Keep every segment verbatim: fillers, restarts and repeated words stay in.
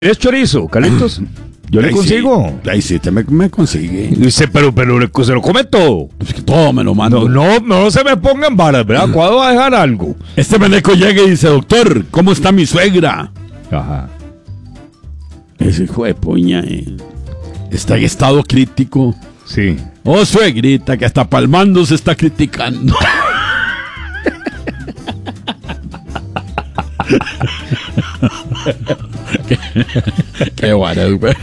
¿Es chorizo, Carlitos? Yo le Ahí consigo. Sí, ahí sí, te me, me consigue. Dice, pero, pero se lo come todo. Pues que todo me lo mando. No, no, no se me pongan varas, ¿verdad? ¿Cuándo va a dejar algo? Este meneco llega y dice, doctor, ¿cómo está mi suegra? Ajá. Ese hijo de puña, eh, está en estado crítico. Sí. Oh, suegrita, que hasta palmando se está criticando. Qué, qué varas, güey.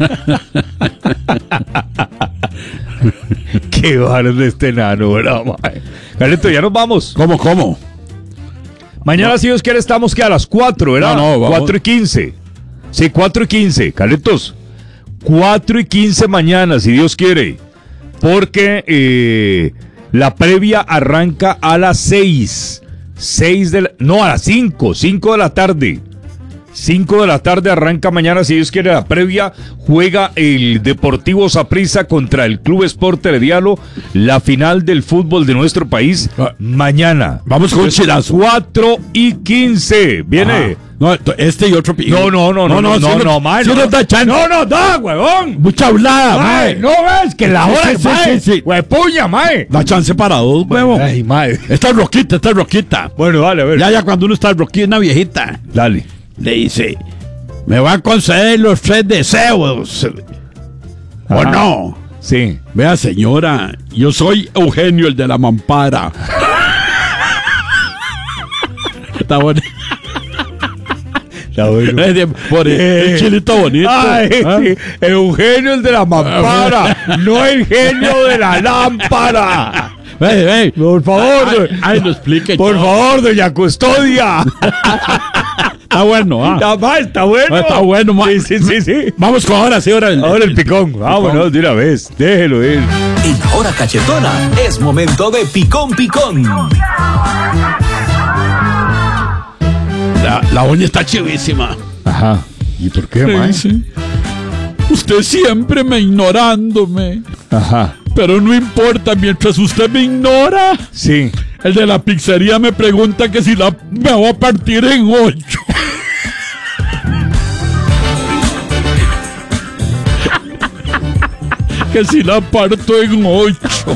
Qué varas de este nano, ¿verdad, mae? Carlitos, ya nos vamos. ¿Cómo, cómo? Mañana, no. Si Dios quiere, estamos que a las cuatro, ¿verdad? No, no, vamos. cuatro y quince. Sí, cuatro y quince, Carlitos. cuatro y quince mañana, si Dios quiere. Porque eh, la previa arranca a las seis. seis de la, no, a las cinco. cinco de la tarde. cinco de la tarde arranca mañana, si Dios quiere, la previa. Juega el Deportivo Saprissa contra el Club Sport Herediano. La final del fútbol de nuestro país. Mañana. Vamos con un chirazo. cuatro y quince. Viene. Ajá. No, este y otro. No, no, no, no, no, no, no, mae. No, no, no, da, huevón. Mucha hablada, mae. No ves que la hora es, mae. Sí, sí, sí. Huepuña, mae. Da chance para dos, huevón. Ay, mae. Esta es roquita, esta es roquita. Bueno, dale, a ver. Ya, ya, cuando uno está roquita, una viejita. Dale. Le dice, me va a conceder los tres deseos. ¿O Ajá. no? Sí. Vea, señora, yo soy Eugenio, el de la mampara. Está bonito. Está bueno. Por el, el chilito bonito. Ay, ¿Ah? sí. Eugenio, el de la mampara. No el genio de la lámpara. Ven, ven. Por favor. Ay, ay, lo explique. Por yo. favor, doña Custodia. Está bueno, ¿ah? Está, ma, está bueno. Está bueno, ma. Sí, sí, sí, sí. Vamos con ahora, sí, ahora el, Ahora el picón. Vámonos de una vez. Déjelo ir. En la hora cachetona es momento de Picón Picón. La, la uña está chivísima. Ajá. ¿Y por qué, Sí, mae? sí. Usted siempre me ignorándome. Ajá. Pero no importa, mientras usted me ignora. Sí. El de la pizzería me pregunta que si la me voy a partir en ocho. Que si la parto en ocho.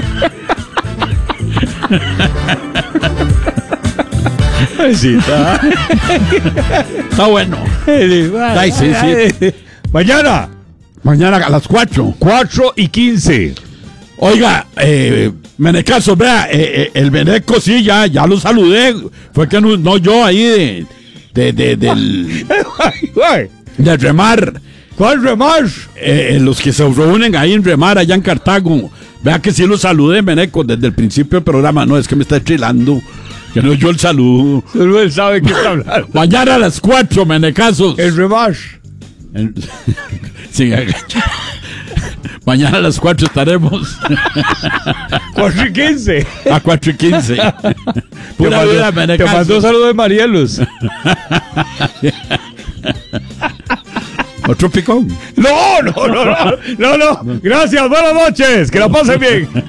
Ay, sí, está. Está bueno. Ay, sí, sí. Mañana. Mañana a las cuatro. cuatro y quince. Oiga, eh, Menecazo, vea, eh, eh, el Meneco sí, ya, ya lo saludé. Fue que no, no yo ahí de, de, de, del, Ay, ay. de Remar. ¿Cuál remar? Eh, los que se reúnen ahí en Remar, allá en Cartago. Vea que sí lo saludé, Meneco, desde el principio del programa. No, es que me está trilando. Que no yo el saludo. Solo él sabe qué está hablando. Mañana a las cuatro, Menecazos. El remar. El- sí, agacha. Mañana a las cuatro estaremos. cuatro y quince. A cuatro y quince. Pura Te vida, mandó- Te Menecazos. mandó un saludo de Marielos. Otro picón. No, no, no, no, no, no. Gracias, buenas noches. Que la pasen bien.